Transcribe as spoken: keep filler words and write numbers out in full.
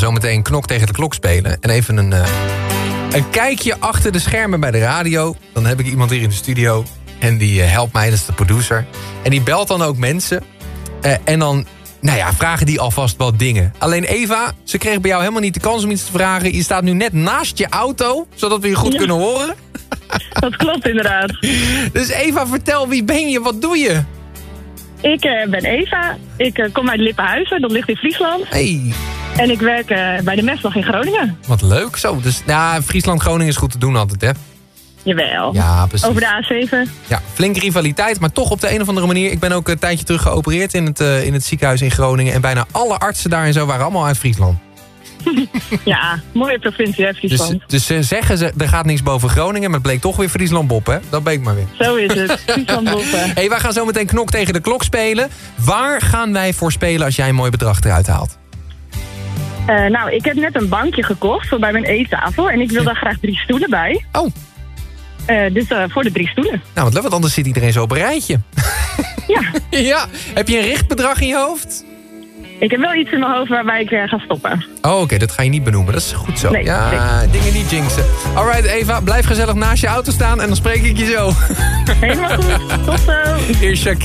zometeen Knok tegen de klok spelen. En even een, uh, een kijkje achter de schermen bij de radio. Dan heb ik iemand hier in de studio. En die uh, helpt mij, dat is de producer. En die belt dan ook mensen. Uh, en dan, nou ja, vragen die alvast wat dingen. Alleen Eva, ze kreeg bij jou helemaal niet de kans om iets te vragen. Je staat nu net naast je auto, zodat we je goed ja. kunnen horen. Dat klopt inderdaad. Dus Eva, vertel, wie ben je? Wat doe je? Ik uh, ben Eva. Ik uh, kom uit Lippenhuizen, dat ligt in Friesland. Hey. En ik werk uh, bij de Mestdag in Groningen. Wat leuk zo. Dus nou, Friesland-Groningen is goed te doen altijd, hè? Jawel. Ja, precies. Over de A zeven. Ja, flinke rivaliteit, maar toch op de een of andere manier. Ik ben ook een tijdje terug geopereerd in het, uh, in het ziekenhuis in Groningen. En bijna alle artsen daar en zo waren allemaal uit Friesland. Ja, mooie provincie, hè, Friesland. Dus, dus ze zeggen ze, er gaat niks boven Groningen, maar het bleek toch weer Friesland-Bop, hè? Dat bleek maar weer. Zo is het, Friesland-Bop. Hey, wij gaan zo meteen Knok tegen de klok spelen. Waar gaan wij voor spelen als jij een mooi bedrag eruit haalt? Uh, nou, ik heb net een bankje gekocht voor bij mijn eettafel. En ik wil daar graag drie stoelen bij. Oh. Uh, dus uh, voor de drie stoelen. Nou, wat leuk, want anders zit iedereen zo op een rijtje. Ja. Ja. Heb je een richtbedrag in je hoofd? Ik heb wel iets in mijn hoofd waarbij ik uh, ga stoppen. Oh, oké, okay, dat ga je niet benoemen. Dat is goed zo. Nee, ja, nee. Dingen niet jinxen. Alright, Eva, blijf gezellig naast je auto staan en dan spreek ik je zo. Helemaal goed. Tot zo. Hier is Shakira.